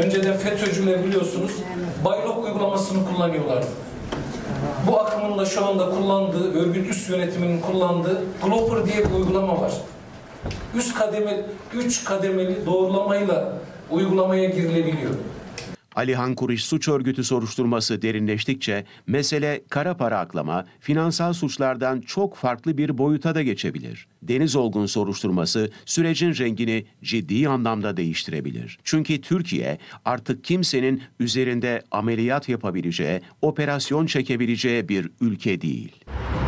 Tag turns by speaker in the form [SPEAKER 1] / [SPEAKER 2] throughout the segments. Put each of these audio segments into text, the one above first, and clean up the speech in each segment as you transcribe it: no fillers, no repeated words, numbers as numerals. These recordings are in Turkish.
[SPEAKER 1] önceden FETÖ'cüler biliyorsunuz Baylok uygulamasını kullanıyorlardı. Bu akımın da şu anda kullandığı, örgüt üst yönetiminin kullandığı Glopper diye bir uygulama var. Üç kademeli doğrulamayla uygulamaya girilebiliyor.
[SPEAKER 2] Alihan Kuriş suç örgütü soruşturması derinleştikçe mesele kara para aklama, finansal suçlardan çok farklı bir boyuta da geçebilir. Deniz Olgun soruşturması sürecin rengini ciddi anlamda değiştirebilir. Çünkü Türkiye artık kimsenin üzerinde ameliyat yapabileceği, operasyon çekebileceği bir ülke değil.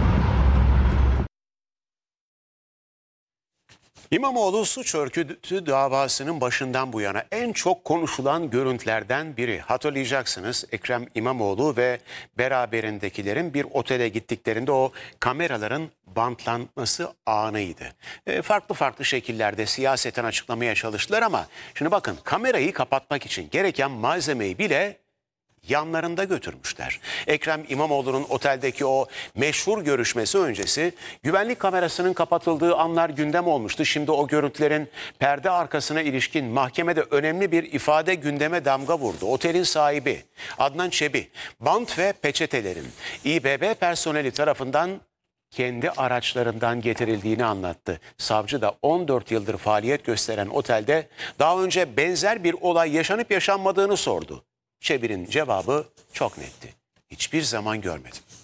[SPEAKER 3] İmamoğlu suç örgütü davasının başından bu yana en çok konuşulan görüntülerden biri. Hatırlayacaksınız, Ekrem İmamoğlu ve beraberindekilerin bir otele gittiklerinde o kameraların bantlanması anıydı. Farklı şekillerde siyaseten açıklamaya çalıştılar ama şimdi bakın, kamerayı kapatmak için gereken malzemeyi bile yanlarında götürmüşler. Ekrem İmamoğlu'nun oteldeki o meşhur görüşmesi öncesi güvenlik kamerasının kapatıldığı anlar gündem olmuştu. Şimdi o görüntülerin perde arkasına ilişkin mahkemede önemli bir ifade gündeme damga vurdu. Otelin sahibi Adnan Çebi, bant ve peçetelerin İBB personeli tarafından kendi araçlarından getirildiğini anlattı. Savcı da 14 yıldır faaliyet gösteren otelde daha önce benzer bir olay yaşanıp yaşanmadığını sordu. Çebi'nin cevabı çok netti. Hiçbir zaman görmedim.